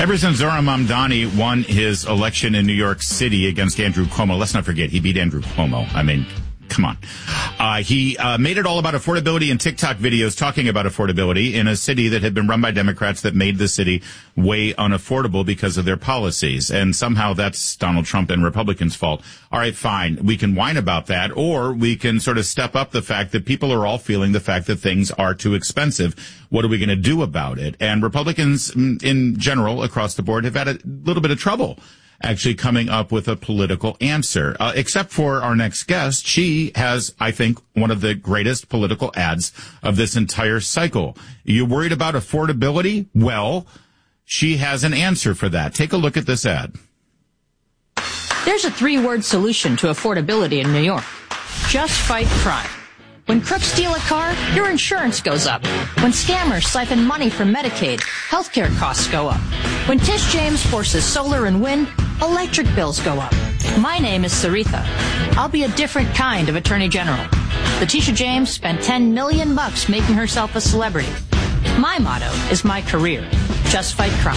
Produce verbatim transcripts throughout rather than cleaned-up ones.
Ever since Zohran Mamdani won his election in New York City against Andrew Cuomo, let's not forget, he beat Andrew Cuomo. I mean, come on. Uh, he uh, made it all about affordability and TikTok videos talking about affordability in a city that had been run by Democrats that made the city way unaffordable because of their policies. And somehow that's Donald Trump and Republicans' fault. All right, fine. We can whine about that, or we can sort of step up the fact that people are all feeling the fact that things are too expensive. What are we going to do about it? And Republicans in general across the board have had a little bit of trouble actually coming up with a political answer, uh, except for our next guest. She has, I think, one of the greatest political ads of this entire cycle. You worried about affordability? Well, she has an answer for that. Take a look at this ad. There's a three-word solution to affordability in New York. Just fight crime. When crooks steal a car, your insurance goes up. When scammers siphon money from Medicaid, healthcare costs go up. When Tish James forces solar and wind, electric bills go up. My name is Saritha. I'll be a different kind of attorney general. Letitia James spent ten million bucks making herself a celebrity. My motto is my career. Just fight crime.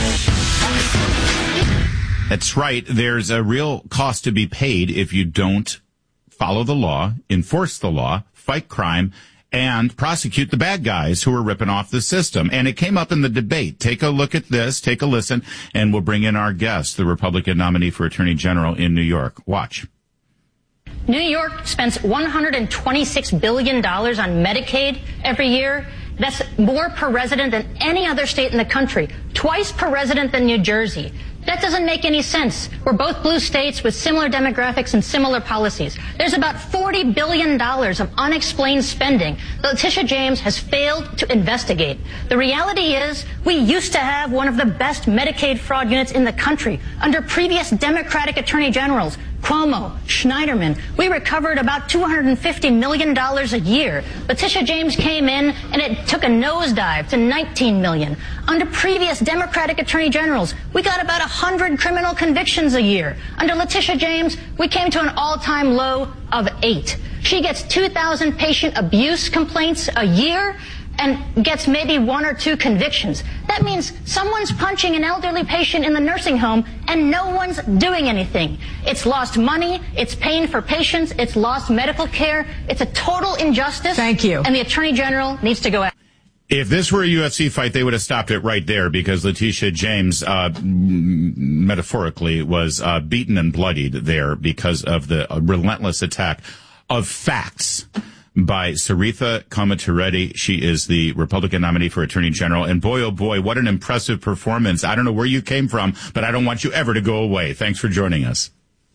That's right. There's a real cost to be paid if you don't follow the law, enforce the law, fight crime, and prosecute the bad guys who are ripping off the system. And it came up in the debate. Take a look at this, take a listen, and we'll bring in our guest, the Republican nominee for Attorney General in New York. Watch. New York spends one hundred twenty-six billion dollars on Medicaid every year. That's more per resident than any other state in the country, twice per resident than New Jersey. That doesn't make any sense. We're both blue states with similar demographics and similar policies. There's about forty billion dollars of unexplained spending that Letitia James has failed to investigate. The reality is we used to have one of the best Medicaid fraud units in the country under previous Democratic attorney generals. Cuomo, Schneiderman, we recovered about two hundred fifty million dollars a year. Letitia James came in and it took a nosedive to nineteen million dollars. Under previous Democratic attorney generals, we got about one hundred criminal convictions a year. Under Letitia James, we came to an all-time low of eight. She gets two thousand patient abuse complaints a year and gets maybe one or two convictions. That means someone's punching an elderly patient in the nursing home and no one's doing anything. It's lost money, it's pain for patients, it's lost medical care, it's a total injustice. Thank you. And the Attorney General needs to go out. If this were a U F C fight, they would have stopped it right there because Letitia James, uh, metaphorically, was uh, beaten and bloodied there because of the uh, relentless attack of facts by Saritha Komatireddy. She is the Republican nominee for Attorney General. And boy, oh boy, what an impressive performance. I don't know where you came from, but I don't want you ever to go away. Thanks for joining us.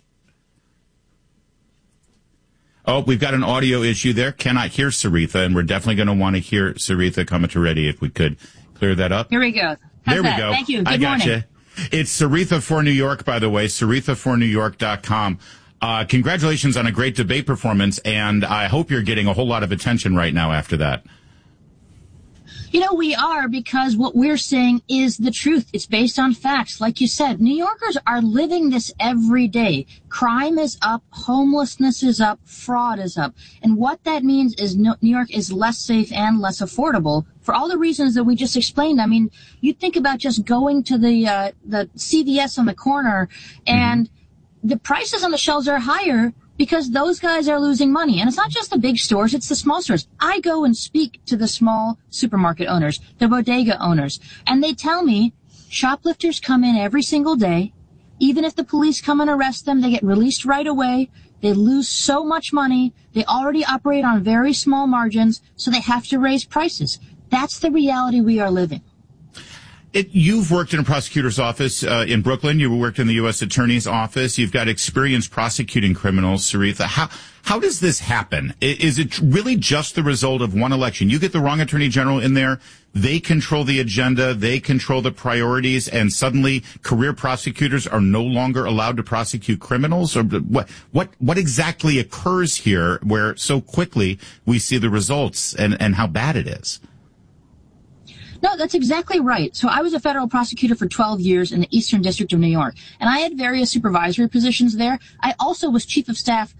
Oh, we've got an audio issue there. Cannot hear Saritha, and we're definitely going to want to hear Saritha Komatireddy if we could clear that up. Here we go. How's there we that? go. Thank you. Good I got morning. you. It's Saritha for New York, by the way, saritha for new york dot com. Uh, congratulations on a great debate performance, and I hope you're getting a whole lot of attention right now after that. You know, we are, because what we're saying is the truth. It's based on facts. Like you said, New Yorkers are living this every day. Crime is up, homelessness is up, fraud is up. And what that means is New York is less safe and less affordable for all the reasons that we just explained. I mean, you think about just going to the, uh, the C V S on the corner and mm-hmm. the prices on the shelves are higher because those guys are losing money. And it's not just the big stores, it's the small stores. I go and speak to the small supermarket owners, the bodega owners, and they tell me shoplifters come in every single day. Even if the police come and arrest them, they get released right away. They lose so much money. They already operate on very small margins, so they have to raise prices. That's the reality we are living. It, you've worked in a prosecutor's office uh, in Brooklyn. You worked in the U S Attorney's office. You've got experience prosecuting criminals, Saritha. How how does this happen? Is it really just the result of one election? You get the wrong attorney general in there, they control the agenda, they control the priorities, and suddenly career prosecutors are no longer allowed to prosecute criminals? Or what what what exactly occurs here where so quickly we see the results and, and how bad it is? No, that's exactly right. So I was a federal prosecutor for twelve years in the Eastern District of New York, and I had various supervisory positions there. I also was chief of staff